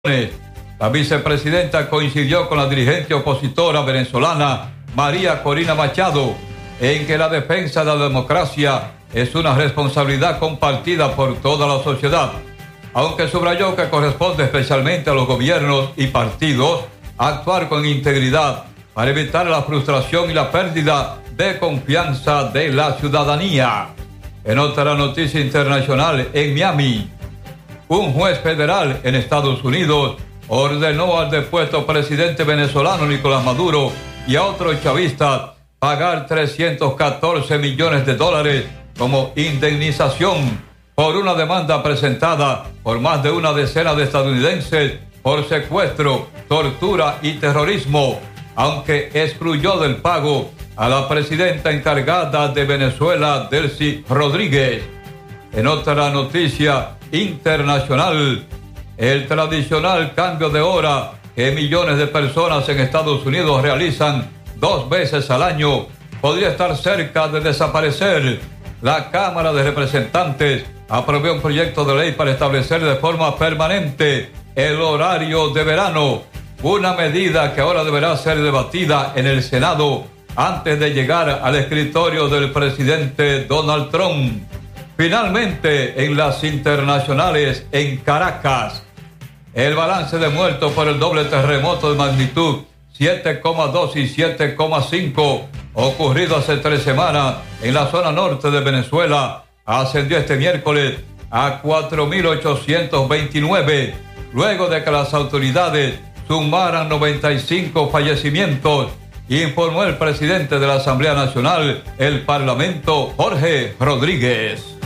La vicepresidenta coincidió con la dirigente opositora venezolana María Corina Machado en que la defensa de la democracia es una responsabilidad compartida por toda la sociedad, aunque subrayó que corresponde especialmente a los gobiernos y partidos actuar con integridad para evitar la frustración y la pérdida de confianza de la ciudadanía. En otra noticia internacional, en Miami, un juez federal en Estados Unidos ordenó al depuesto presidente venezolano Nicolás Maduro y a otros chavistas pagar $314 millones como indemnización por una demanda presentada por más de una decena de estadounidenses por secuestro, tortura y terrorismo, aunque excluyó del pago a la presidenta encargada de Venezuela, Delcy Rodríguez. En otra noticia internacional, el tradicional cambio de hora que millones de personas en Estados Unidos realizan 2 veces al año podría estar cerca de desaparecer. La Cámara de Representantes aprobó un proyecto de ley para establecer de forma permanente el horario de verano, una medida que ahora deberá ser debatida en el Senado antes de llegar al escritorio del presidente Donald Trump. Finalmente, en las internacionales, en Caracas, el balance de muertos por el doble terremoto de magnitud 7,2 y 7,5 ocurrido hace 3 semanas en la zona norte de Venezuela ascendió este miércoles a 4.829, luego de que las autoridades sumaran 95 fallecimientos, informó el presidente de la Asamblea Nacional, el Parlamento, Jorge Rodríguez.